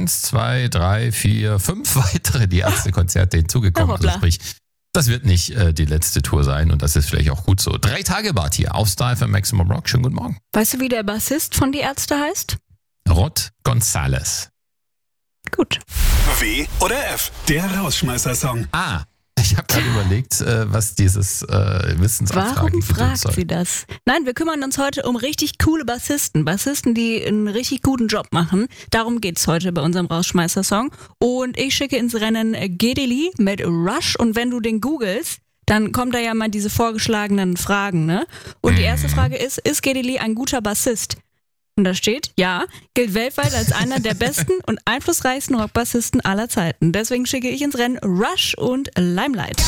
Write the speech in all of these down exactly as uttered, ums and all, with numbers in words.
eins, zwei, drei, vier, fünf weitere Die Ärzte-Konzerte hinzugekommen. Also sprich, das wird nicht äh, die letzte Tour sein und das ist vielleicht auch gut so. Drei Tage Bart hier auf Star F M Maximum Rock. Schönen guten Morgen. Weißt du, wie der Bassist von Die Ärzte heißt? Rod González. Gut. W oder F, der Rausschmeißer-Song. Ah, ich habe gerade überlegt, äh, was dieses äh, Wissensabfrage Warum fragt soll. sie das? Nein, wir kümmern uns heute um richtig coole Bassisten. Bassisten, die einen richtig guten Job machen. Darum geht's heute bei unserem Rausschmeißer-Song. Und ich schicke ins Rennen Geddy Lee mit Rush. Und wenn du den googelst, dann kommen da ja mal diese vorgeschlagenen Fragen, ne? Und die erste Frage ist, ist Geddy Lee ein guter Bassist? Und da steht, ja, gilt weltweit als einer der besten und einflussreichsten Rockbassisten aller Zeiten. Deswegen schicke ich ins Rennen Rush und Limelight.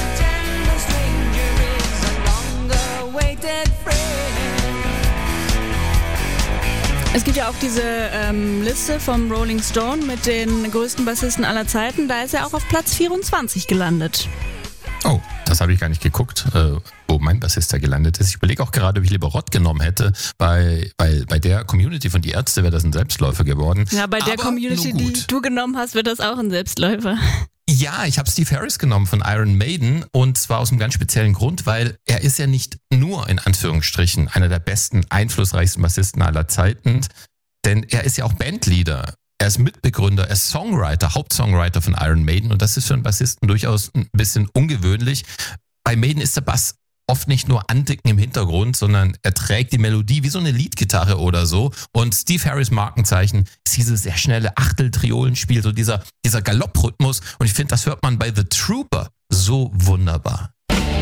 Es gibt ja auch diese ähm, Liste vom Rolling Stone mit den größten Bassisten aller Zeiten. Da ist er auch auf Platz vierundzwanzig gelandet. Oh, das habe ich gar nicht geguckt, äh, wo mein Bassist da gelandet ist. Ich überlege auch gerade, ob ich lieber Rod genommen hätte. Bei, bei, bei der Community von Die Ärzte wäre das ein Selbstläufer geworden. Ja, bei der Aber Community, nur die gut. du genommen hast, wird das auch ein Selbstläufer. Ja, ich habe Steve Harris genommen von Iron Maiden und zwar aus einem ganz speziellen Grund, weil er ist ja nicht nur in Anführungsstrichen einer der besten, einflussreichsten Bassisten aller Zeiten, denn er ist ja auch Bandleader. Er ist Mitbegründer, er ist Songwriter, Hauptsongwriter von Iron Maiden und das ist für einen Bassisten durchaus ein bisschen ungewöhnlich. Bei Maiden ist der Bass oft nicht nur Andicken im Hintergrund, sondern er trägt die Melodie wie so eine Leadgitarre oder so. Und Steve Harris Markenzeichen ist dieses sehr schnelle Achtel-Triolenspiel, so dieser, dieser Galopprhythmus. Und ich finde, das hört man bei The Trooper so wunderbar.